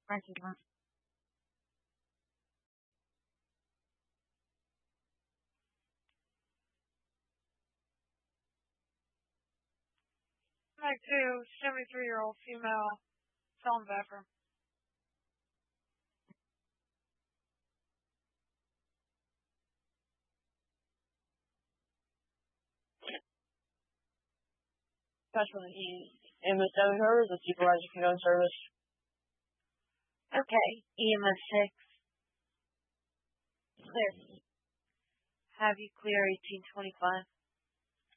Recognize. Like 73-year-old female film veteran. Special EMS 7 service, the supervisor can go in service. Okay, EMS 6. Clear. Have you clear 1825?